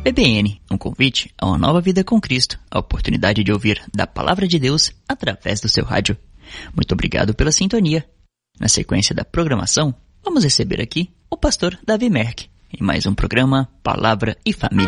PBN, um convite a uma nova vida com Cristo, a oportunidade de ouvir da Palavra de Deus através do seu rádio. Muito obrigado pela sintonia. Na sequência da programação, vamos receber aqui o pastor Davi Merck, em mais um programa Palavra e Família.